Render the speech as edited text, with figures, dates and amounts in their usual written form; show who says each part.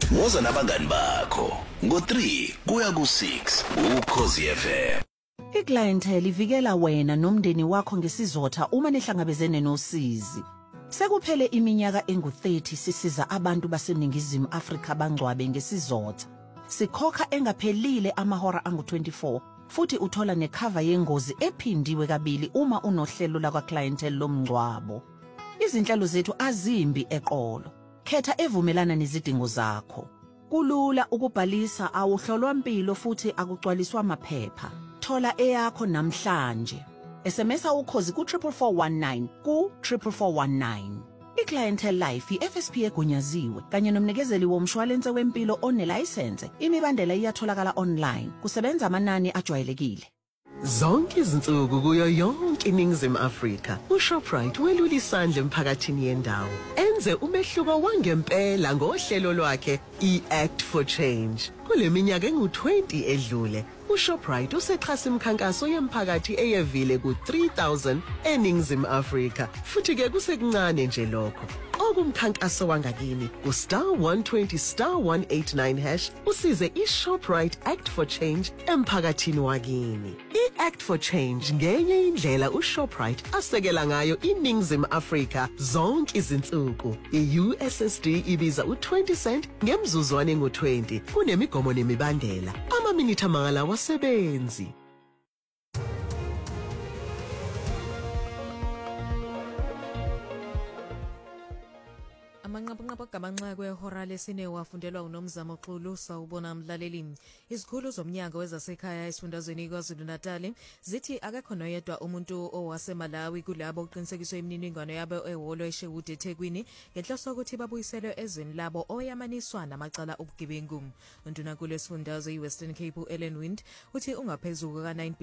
Speaker 1: woza nabangani bakho ngo3 kuya ku6 uKhosi FM.
Speaker 2: Iclientele ivikela wena nomndeni wakho ngesizotha uma nihlangabezene nosizi. Sekuphele iminyaka engu30 sisiza abantu baseningizimu Afrika bangcwabe ngesizotha. Sikhokha engaphelile amahora angu24 futhi uthola necover yengozi ephindiwe kabili uma unohlelo lakwa clientele lomngcwabo. Izinhlelo zethu azimbi eqolo. Khetha evumelana nezidingo zakho. Kulula ukubhalisa awuhlolwa impilo futhi akugcwaliswa amaphepha. Thola eyakho namhlanje. SMSa ukhozi ku 44419 ku 44419. Iclientele Life iFSP egunyaziwe kanye nomnikezeli womshwalense wempilo onelicense. Imibandela iyatholakala online. Kusebenza amanani ajwayelekile.
Speaker 3: Zonke izinsuku kuyo yonke iningizimu Afrika, uShoprite welula isandla emphakathini yendawo. Enze umehluko wangempela ngohlelo lwakhe iAct for Change. Kule minyaka engu20 edlule, uShoprite usexhasa imikhankaso yemphakathi eyevile ku3000 eningizimu Afrika. Futhi ke kusekuncane nje lokho. Okumkhankaso wangakini *120*189# usize iShoprite Act for Change emphakathini wakini. iAct for Change ngenye indlela uShoprite asekela ngayo iningizimu Afrika zonke izinsuku. iUSSD ibiza u20 cent ngemzuzwana engu20 kunemigomo nemibandela. Amaminithi amangala wasebenzi.
Speaker 4: Amanqaphanqapha gamanxa kwehora lesine wafundelwa uNomzamo Xulu sawubona mlaleli. Izikhulu zomnyango wezasekhaya esifundazweni KwaZulu-Natal zithi akekho noyedwa umuntu owaseMalawi kulabo oqinisekiswe imininingwane yabo ehholo eShewudi eThekwini ngenhloso ukuthi babuyiselwe ezweni labo oyamaniswa namacala obugebengu. Undunankulu wesifundazwe iWestern Cape Ellen Wind uthi ungaphezulu ka9